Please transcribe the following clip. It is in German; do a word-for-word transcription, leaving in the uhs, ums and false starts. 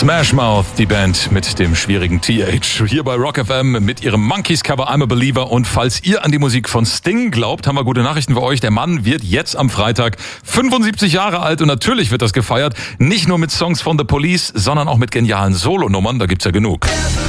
Smash Mouth, die Band mit dem schwierigen T H. Hier bei Rock F M mit ihrem Monkeys-Cover I'm a Believer. Und falls ihr an die Musik von Sting glaubt, haben wir gute Nachrichten für euch. Der Mann wird jetzt am Freitag fünfundsiebzig Jahre alt und natürlich wird das gefeiert. Nicht nur mit Songs von The Police, sondern auch mit genialen Solonummern. Da gibt's ja genug.